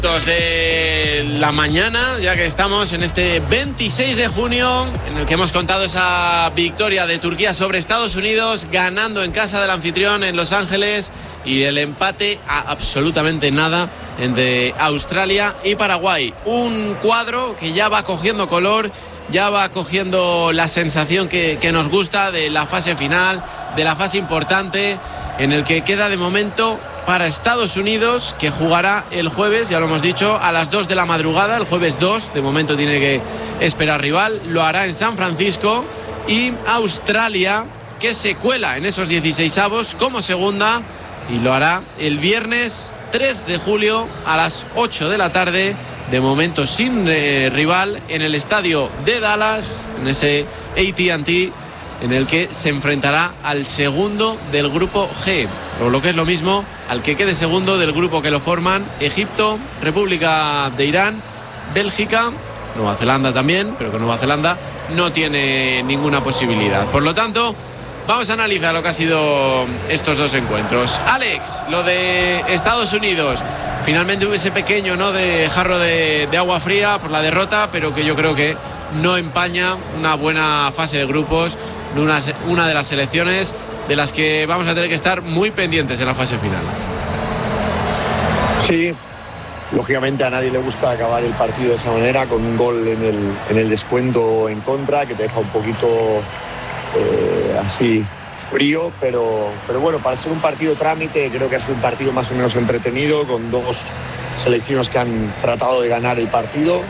De la mañana, ya que estamos en este 26 de junio, en el que hemos contado esa victoria de Turquía sobre Estados Unidos, ganando en casa del anfitrión en Los Ángeles, y el empate a absolutamente nada entre Australia y Paraguay. Un cuadro que ya va cogiendo color, ya va cogiendo la sensación que nos gusta de la fase final, de la fase importante, en el que queda de momento para Estados Unidos, que jugará el jueves, ya lo hemos dicho, a las 2 de la madrugada, el jueves 2, de momento tiene que esperar rival, lo hará en San Francisco, y Australia, que se cuela en esos 16avos como segunda, y lo hará el viernes 3 de julio a las 8 de la tarde, de momento sin rival, en el estadio de Dallas, en ese AT&T, en el que se enfrentará al segundo del grupo G, o lo que es lo mismo, al que quede segundo del grupo que lo forman Egipto, República de Irán, Bélgica, Nueva Zelanda también, pero que Nueva Zelanda no tiene ninguna posibilidad. Por lo tanto, vamos a analizar lo que ha sido estos dos encuentros. Alex, lo de Estados Unidos, finalmente hubo ese pequeño, ¿no?, de jarro de agua fría por la derrota, pero que yo creo que no empaña una buena fase de grupos, una de las selecciones de las que vamos a tener que estar muy pendientes en la fase final. Sí, lógicamente a nadie le gusta acabar el partido de esa manera, con un gol en el descuento en contra, que te deja un poquito así frío, pero bueno, para ser un partido trámite creo que ha sido un partido más o menos entretenido, con dos selecciones que han tratado de ganar el partido,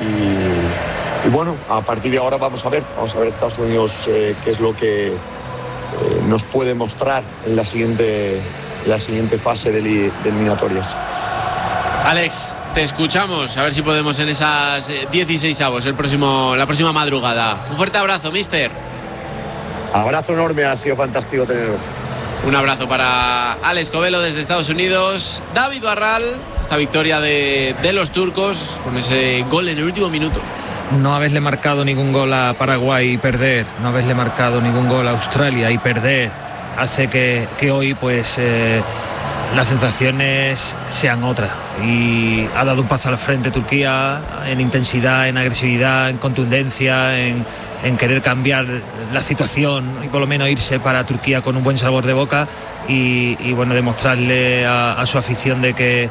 y bueno, a partir de ahora vamos a ver Estados Unidos qué es lo que nos puede mostrar en la siguiente fase de eliminatorias. Alex, te escuchamos, a ver si podemos en esas 16avos la próxima madrugada. Un fuerte abrazo, mister. Abrazo enorme, ha sido fantástico teneros. Un abrazo para Alex Covelo desde Estados Unidos. David Barral, esta victoria de los turcos con ese gol en el último minuto. No haberle marcado ningún gol a Paraguay y perder, no haberle marcado ningún gol a Australia y perder, hace que hoy pues las sensaciones sean otras, y ha dado un paso al frente Turquía en intensidad, en agresividad, en contundencia, en querer cambiar la situación y por lo menos irse para Turquía con un buen sabor de boca, y bueno, demostrarle a su afición de que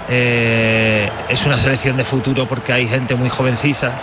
es una selección de futuro, porque hay gente muy jovencita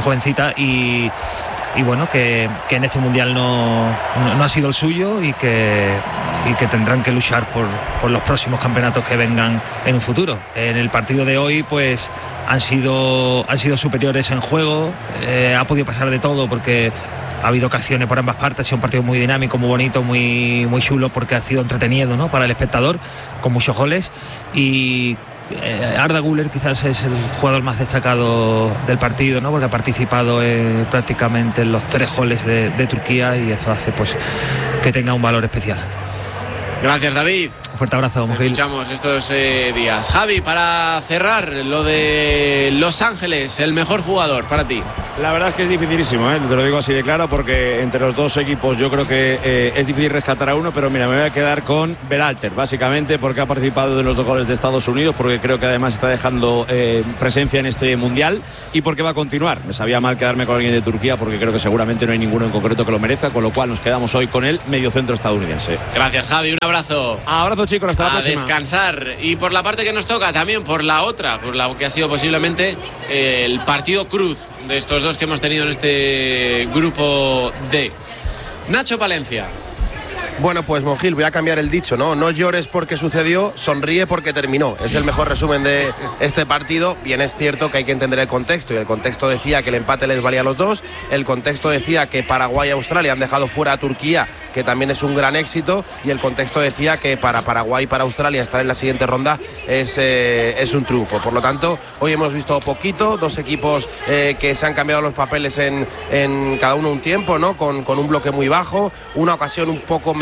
y bueno, que en este mundial no ha sido el suyo, y que tendrán que luchar por los próximos campeonatos que vengan en un futuro. En el partido de hoy pues han sido superiores en juego, ha podido pasar de todo porque ha habido ocasiones por ambas partes, ha sido un partido muy dinámico, muy bonito, muy chulo, porque ha sido entretenido, ¿no?, para el espectador, con muchos goles, y Arda Güler quizás es el jugador más destacado del partido, ¿no?, porque ha participado prácticamente en los 3 goles de Turquía, y eso hace pues que tenga un valor especial. Gracias, David. Un fuerte abrazo, Mujil. Escuchamos estos días. Javi, para cerrar, lo de Los Ángeles, el mejor jugador para ti. La verdad es que es dificilísimo, te lo digo así de claro, porque entre los dos equipos yo creo que es difícil rescatar a uno, pero mira, me voy a quedar con Berhalter, básicamente porque ha participado en los 2 goles de Estados Unidos, porque creo que además está dejando presencia en este mundial, y porque va a continuar. Me sabía mal quedarme con alguien de Turquía, porque creo que seguramente no hay ninguno en concreto que lo merezca, con lo cual nos quedamos hoy con el mediocentro estadounidense. Gracias, Javi, un abrazo. Abrazo, chicos, hasta la próxima. A descansar. Y por la parte que nos toca, también por la otra, por la que ha sido posiblemente el partido cruz de estos dos que hemos tenido en este grupo D. Nacho Palencia. Bueno, pues Mongil, voy a cambiar el dicho, ¿no? No llores porque sucedió, sonríe porque terminó. Es el mejor resumen de este partido. Bien, es cierto que hay que entender el contexto, y el contexto decía que el empate les valía a los dos. El contexto decía que Paraguay y Australia han dejado fuera a Turquía, que también es un gran éxito, y el contexto decía que para Paraguay y para Australia estar en la siguiente ronda es un triunfo. Por lo tanto, hoy hemos visto poquito, dos equipos que se han cambiado los papeles en cada uno un tiempo, ¿no? Con un bloque muy bajo, una ocasión un poco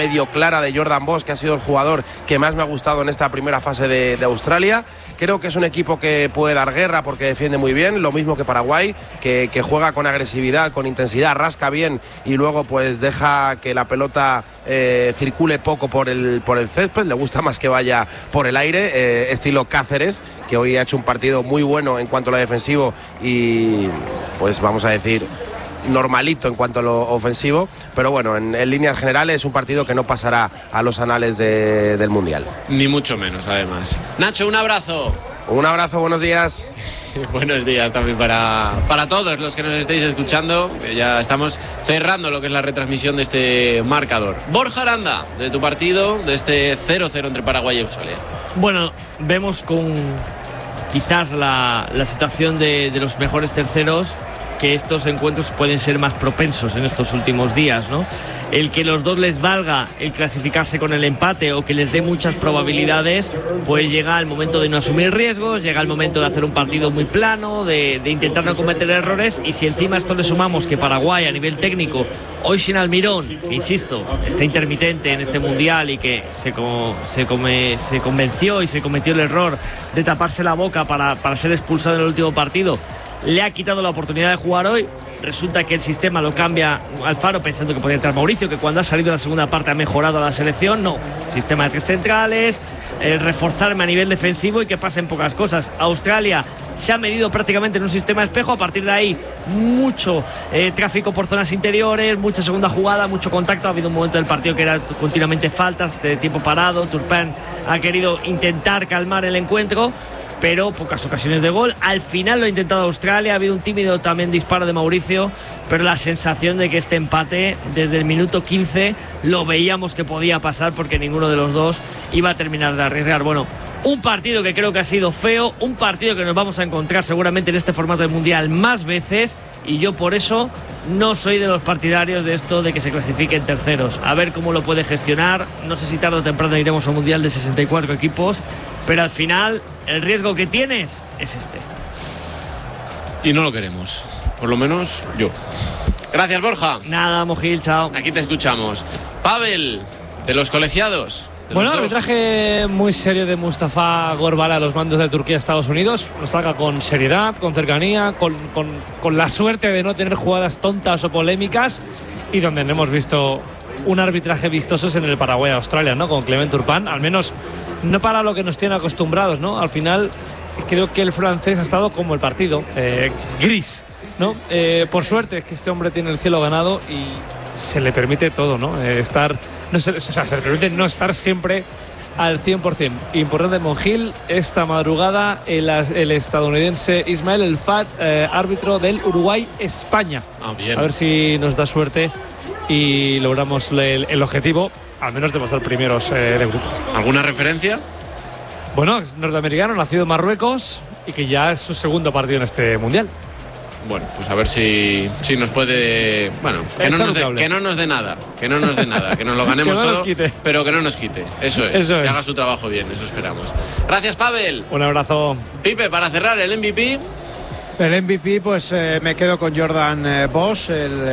medio clara de Jordan Bosch, que ha sido el jugador que más me ha gustado en esta primera fase de Australia. Creo que es un equipo que puede dar guerra porque defiende muy bien, lo mismo que Paraguay, que juega con agresividad, con intensidad, rasca bien y luego pues deja que la pelota circule poco por el césped. Le gusta más que vaya por el aire, estilo Cáceres, que hoy ha hecho un partido muy bueno en cuanto a lo defensivo y pues vamos a decir normalito en cuanto a lo ofensivo, pero bueno, en líneas generales es un partido que no pasará a los anales del Mundial. Ni mucho menos, además. Nacho, un abrazo. Un abrazo, buenos días. Buenos días también para todos los que nos estéis escuchando, que ya estamos cerrando lo que es la retransmisión de este marcador. Borja Aranda, de tu partido, de este 0-0 entre Paraguay y Australia. Bueno, vemos con quizás la situación de los mejores terceros, que estos encuentros pueden ser más propensos en estos últimos días, ¿no? El que los dos les valga el clasificarse con el empate o que les dé muchas probabilidades, pues llega el momento de no asumir riesgos, llega el momento de hacer un partido muy plano, de intentar no cometer errores, y si encima a esto le sumamos que Paraguay a nivel técnico, hoy sin Almirón, que insisto, está intermitente en este Mundial y que se convenció y se cometió el error de taparse la boca para ser expulsado en el último partido, le ha quitado la oportunidad de jugar hoy. Resulta que el sistema lo cambia Alfaro pensando que podía entrar Mauricio, que cuando ha salido la segunda parte ha mejorado la selección. No, sistema de 3 centrales, reforzarme a nivel defensivo y que pasen pocas cosas. Australia se ha medido prácticamente en un sistema espejo. A partir de ahí mucho tráfico por zonas interiores, mucha segunda jugada, mucho contacto. Ha habido un momento del partido que era continuamente faltas de tiempo parado. Turpin ha querido intentar calmar el encuentro, pero pocas ocasiones de gol. Al final lo ha intentado Australia, ha habido un tímido también disparo de Mauricio, pero la sensación de que este empate desde el minuto 15 lo veíamos que podía pasar, porque ninguno de los dos iba a terminar de arriesgar. Bueno, un partido que creo que ha sido feo, un partido que nos vamos a encontrar seguramente en este formato de Mundial más veces, y yo por eso no soy de los partidarios de esto de que se clasifiquen terceros. A ver cómo lo puede gestionar. No sé si tarde o temprano iremos a un Mundial de 64 equipos, pero al final el riesgo que tienes es este. Y no lo queremos, por lo menos yo. Gracias, Borja. Nada, Mojil, chao. Aquí te escuchamos. Pavel, de los colegiados. Bueno, arbitraje muy serio de Mustafa Gorbal a los mandos de Turquía-Estados Unidos. Nos saca con seriedad, con cercanía, con la suerte de no tener jugadas tontas o polémicas, y donde no hemos visto un arbitraje vistoso en el Paraguay-Australia, ¿no? Con Clement Turpin, al menos no para lo que nos tienen acostumbrados, ¿no? Al final creo que el francés ha estado como el partido, gris, ¿no? Por suerte es que este hombre tiene el cielo ganado y se le permite todo, ¿no? Se le permite no estar siempre al 100%. Importante, Monjil, esta madrugada el estadounidense Ismael El Fat, árbitro del Uruguay-España. Bien. A ver si nos da suerte y logramos el objetivo, al menos de pasar primeros de grupo. ¿Alguna referencia? Bueno, es norteamericano, nacido en Marruecos y que ya es su segundo partido en este Mundial. Bueno, pues a ver si nos puede... Bueno, que no nos dé nada, que no nos lo ganemos que no todo, pero que no nos quite. Eso es, que haga su trabajo bien, eso esperamos. Gracias, Pavel. Un abrazo. Pipe, para cerrar, el MVP... El MVP, pues me quedo con Jordan Bosch,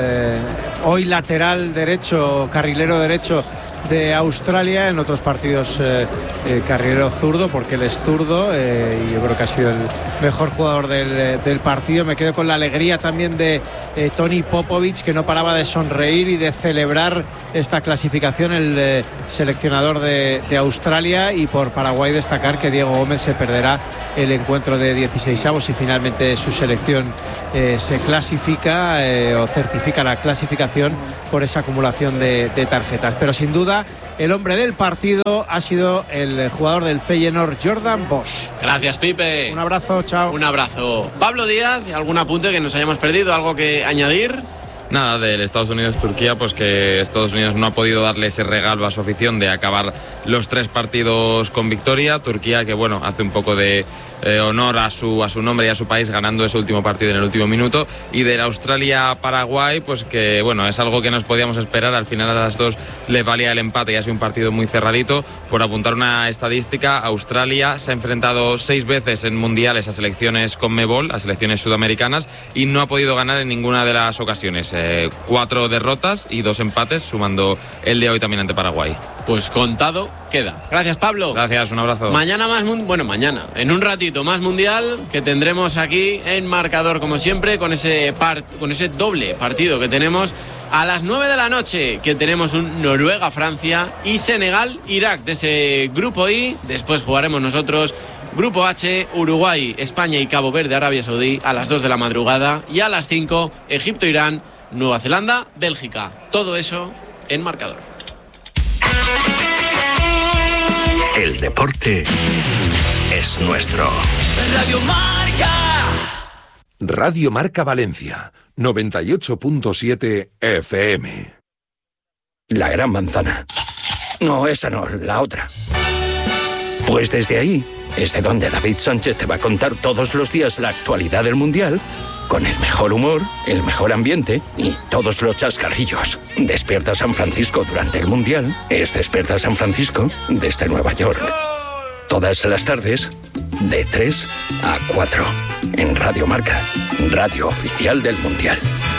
hoy lateral derecho, carrilero derecho de Australia. En otros partidos carrilero zurdo, porque él es zurdo, y yo creo que ha sido el mejor jugador del partido. Me quedo con la alegría también de Toni Popovic, que no paraba de sonreír y de celebrar esta clasificación, el seleccionador de Australia. Y por Paraguay destacar que Diego Gómez se perderá el encuentro de 16avos y finalmente su selección se clasifica o certifica la clasificación por esa acumulación de tarjetas. Pero sin duda el hombre del partido ha sido el jugador del Feyenoord, Jordan Bosch. Gracias, Pipe. Un abrazo, chao. Un abrazo. Pablo Díaz, ¿algún apunte que nos hayamos perdido? ¿Algo que añadir? Nada, del Estados Unidos-Turquía, pues que Estados Unidos no ha podido darle ese regalo a su afición de acabar los 3 partidos con victoria. Turquía, que bueno, hace un poco de honor a su nombre y a su país ganando ese último partido en el último minuto. Y del Australia-Paraguay, pues que bueno, es algo que nos podíamos esperar. Al final a las dos les valía el empate y ha sido un partido muy cerradito. Por apuntar una estadística, Australia se ha enfrentado 6 veces en mundiales a selecciones CONMEBOL, a selecciones sudamericanas, y no ha podido ganar en ninguna de las ocasiones. 4 derrotas y 2 empates, sumando el de hoy también ante Paraguay. Pues contado queda. Gracias, Pablo. Gracias, un abrazo. Mañana mañana, en un ratito más mundial que tendremos aquí en Marcador, como siempre, con ese doble partido que tenemos a las 9 de la noche, que tenemos un Noruega-Francia y Senegal-Irak de ese grupo I. Después jugaremos nosotros grupo H, Uruguay, España y Cabo Verde, Arabia Saudí a las 2 de la madrugada, y a las 5 Egipto-Irán, Nueva Zelanda, Bélgica. Todo eso en Marcador. El deporte es nuestro. Radio Marca. Radio Marca Valencia, 98.7 FM. La Gran Manzana. No, esa no, la otra. Pues desde ahí es de donde David Sánchez te va a contar todos los días la actualidad del Mundial, con el mejor humor, el mejor ambiente y todos los chascarrillos. Despierta San Francisco durante el Mundial es Despierta San Francisco desde Nueva York. Todas las tardes, de 3 a 4, en Radio Marca, radio oficial del Mundial.